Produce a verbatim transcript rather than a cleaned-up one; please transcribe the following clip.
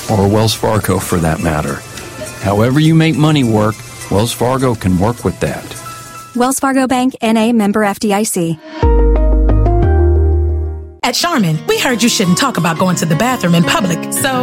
or Wells Fargo for that matter. However you make money work, Wells Fargo can work with that. Wells Fargo Bank, N A, member F D I C. At Charmin, we heard you shouldn't talk about going to the bathroom in public, so